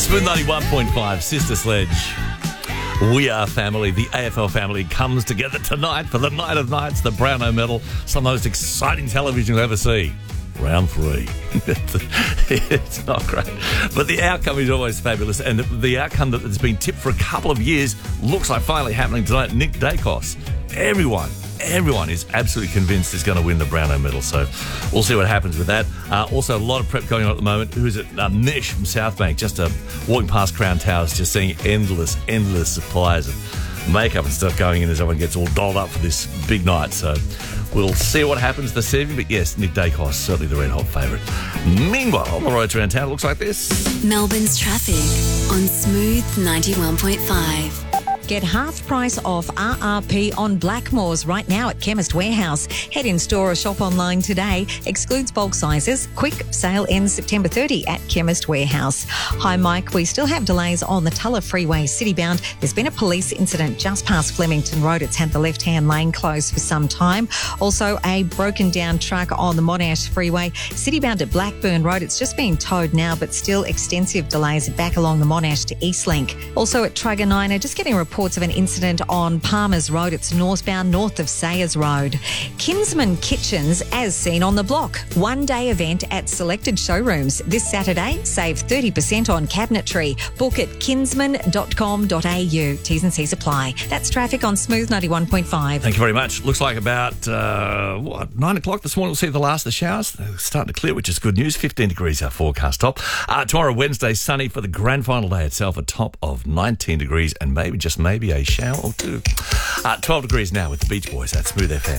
Smooth 91.5, Sister Sledge. We are family. The AFL family comes together tonight for the night of nights, the Brownlow medal. Some of the most exciting television you'll ever see. Round 3. It's not great. But the outcome is always fabulous. And the outcome that has been tipped for a couple of years looks like finally happening tonight. Nick Dacos. Everyone is absolutely convinced he's going to win the Brownlow medal. So we'll see what happens with that. Also, a lot of prep going on at the moment. Who's it? Mish from Southbank. Just walking past Crown Towers, just seeing endless supplies of makeup and stuff going in as everyone gets all dolled up for this big night. So we'll see what happens this evening. But yes, Nick Dacos, certainly the red hot favourite. Meanwhile, on the roads around town, it looks like this. Melbourne's traffic on Smooth 91.5. Get half price off RRP on Blackmores right now at Chemist Warehouse. Head in store or shop online today. Excludes bulk sizes. Quick sale ends September 30 at Chemist Warehouse. Hi, Mike. We still have delays on the Tulla Freeway citybound. There's been a police incident just past Flemington Road. It's had the left-hand lane closed for some time. Also, a broken down truck on the Monash Freeway. Citybound at Blackburn Road. It's just being towed now, but still extensive delays back along the Monash to Eastlink. Also at Truganina, just getting reports of an incident on Palmer's Road. It's northbound north of Sayers Road. Kinsman Kitchens, as seen on the block. One-day event at selected showrooms. This Saturday, save 30% on cabinetry. Book at kinsman.com.au. T's and C's apply. That's traffic on Smooth 91.5. Thank you very much. Looks like about, 9 o'clock this morning we'll see the last of the showers. They're starting to clear, which is good news. 15 degrees our forecast top. Tomorrow, Wednesday, sunny for the grand final day itself, a top of 19 degrees and maybe a shower or two. 12 degrees now with the Beach Boys at Smooth FM.